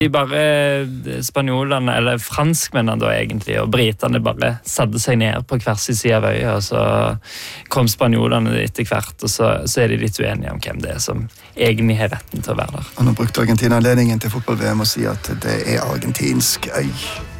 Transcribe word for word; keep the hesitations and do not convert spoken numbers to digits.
De bare spanjolene, eller franskmennene da egentlig, og britene bare satte seg ned på hver sin side av øya, og så kom spanjolene etter hvert, og så, så er de litt uenige om hvem det er som egentlig har retten til å være der. Og nå brukte Argentina anledningen til fotball-V M å si at det er argentinsk øy.